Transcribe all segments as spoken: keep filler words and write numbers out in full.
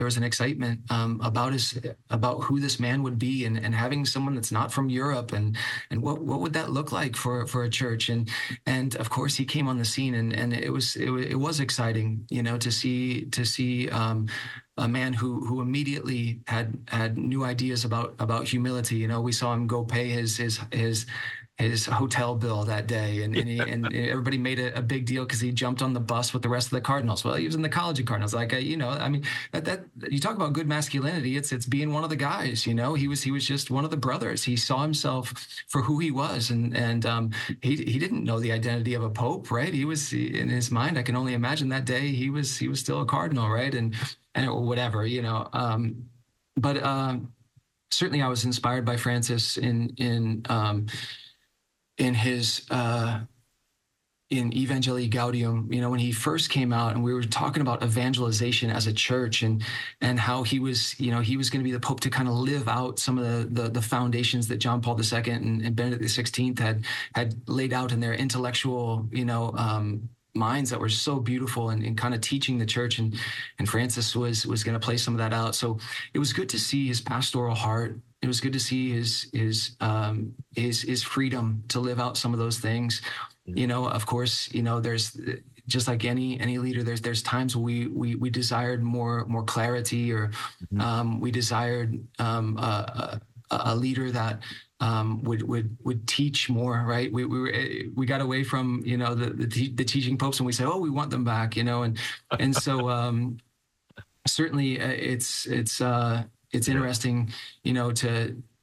there was an excitement um, about his about who this man would be, and, and having someone that's not from Europe, and and what what would that look like for for a church, and and of course he came on the scene, and and it was it, it was exciting, you know, to see to see. Um, a man who who immediately had had new ideas about about humility. You know, we saw him go pay his his his his hotel bill that day, and and, he, and everybody made a, a big deal because he jumped on the bus with the rest of the Cardinals. Well, he was in the College of Cardinals. Like, you know, I mean, that that you talk about good masculinity. It's it's being one of the guys. You know, he was he was just one of the brothers. He saw himself for who he was, and and um, he he didn't know the identity of a pope, right? He was in his mind. I can only imagine that day he was he was still a cardinal, right? And and or whatever, you know. Um, but um, certainly, I was inspired by Francis in in um, in his uh, in Evangelii Gaudium. You know, when he first came out, and we were talking about evangelization as a church, and and how he was, you know, he was going to be the Pope to kind of live out some of the the, the foundations that John Paul the Second and, and Benedict the Sixteenth had had laid out in their intellectual, you know. Um, minds that were so beautiful, and, and kind of teaching the church, and and Francis was was going to play some of that out. So it was good to see his pastoral heart. It was good to see his his um, his his freedom to live out some of those things. You know, of course, you know, there's just like any any leader, there's there's times we we we desired more more clarity, or mm-hmm. um, we desired um, a, a, a leader that Um, would would would teach more, right? We we were, we got away from, you know, the the, te- the teaching popes, and we said, oh, we want them back, you know, and and so um, certainly uh, it's it's uh, it's interesting, you know, to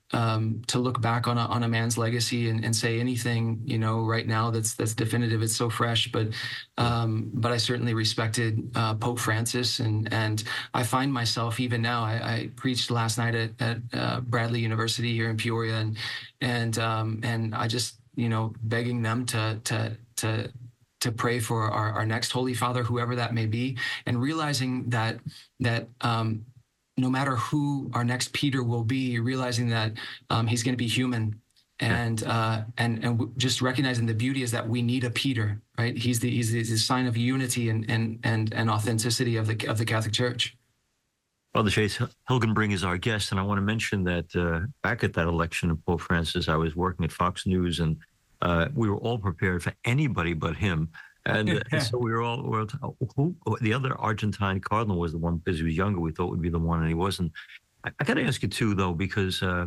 um, to look back on a on a man's legacy, and, and say anything, you know, right now that's that's definitive. It's so fresh, but um, but I certainly respected uh, Pope Francis, and and I find myself even now. I, I preached last night at, at uh, Bradley University here in Peoria, and and um, and I just, you know, begging them to to to to pray for our, our next Holy Father, whoever that may be, and realizing that that. Um, no matter who our next Peter will be, realizing that um, he's going to be human, and uh, and and just recognizing the beauty is that we need a Peter, right? He's the he's the, he's the sign of unity and and and and authenticity of the of the Catholic Church. Father Chase Hilgenbring is our guest, and I want to mention that uh, back at that election of Pope Francis, I was working at Fox News, and uh, we were all prepared for anybody but him. And, and so we were all, we were, who, the other Argentine cardinal was the one, because he was younger, we thought would be the one, and he wasn't. I, I got to ask you too, though, because uh,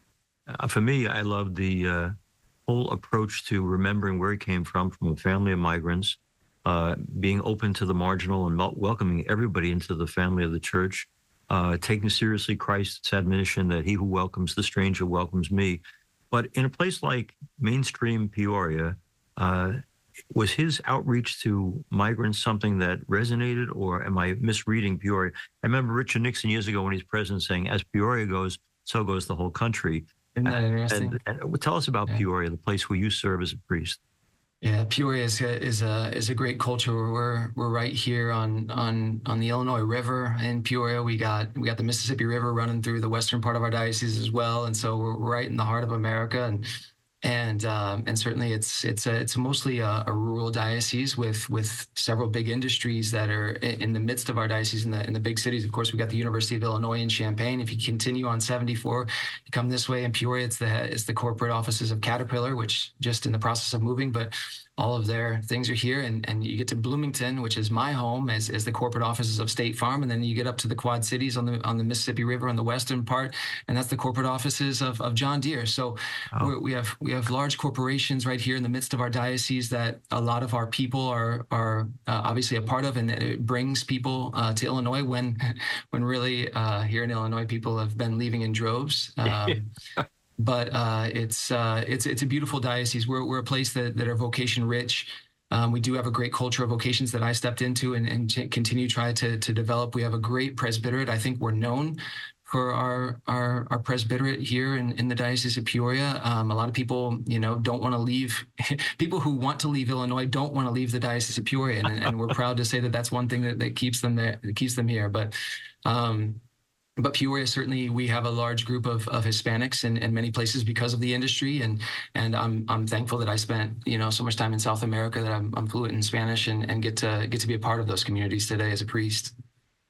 for me, I love the uh, whole approach to remembering where he came from, from a family of migrants, uh, being open to the marginal and welcoming everybody into the family of the church, uh, taking seriously Christ's admonition that he who welcomes the stranger welcomes me. But in a place like mainstream Peoria, uh, was his outreach to migrants something that resonated, or am I misreading Peoria? I remember Richard Nixon years ago when he's president saying, as Peoria goes, so goes the whole country. Isn't that interesting? And, and tell us about yeah. Peoria, the place where you serve as a priest. Yeah, Peoria is a, is a is a great culture. We're we're right here on on on the Illinois River in Peoria. We got we got the Mississippi River running through the western part of our diocese as well, and so we're right in the heart of America. And And um, and certainly it's it's a, it's mostly a, a rural diocese with with several big industries that are in the midst of our diocese in the in the big cities. Of course, we got the University of Illinois in Champaign. If you continue on seventy-four, you come this way in Peoria, it's the it's the corporate offices of Caterpillar, which just in the process of moving, but all of their things are here. And, and you get to Bloomington, which is my home, as, as the corporate offices of State Farm. And then you get up to the Quad Cities on the on the Mississippi River on the western part, and that's the corporate offices of, of John Deere. So oh. we're, we have we have large corporations right here in the midst of our diocese that a lot of our people are are uh, obviously a part of, and it brings people uh, to Illinois when when really uh, here in Illinois people have been leaving in droves. Um, But uh, it's uh, it's it's a beautiful diocese. We're we're a place that, that are vocation rich. Um, we do have a great culture of vocations that I stepped into and, and t- continue to try to to develop. We have a great presbyterate. I think we're known for our our, our presbyterate here in, in the Diocese of Peoria. Um, a lot of people, you know, don't want to leave. People who want to leave Illinois don't want to leave the Diocese of Peoria, and, and we're proud to say that that's one thing that, that keeps them there, that keeps them here. But um, But Peoria, certainly, we have a large group of, of Hispanics in, in many places because of the industry, and and I'm I'm thankful that I spent you know so much time in South America that I'm I'm fluent in Spanish and, and get to get to be a part of those communities today as a priest.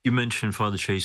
You mentioned Father Chase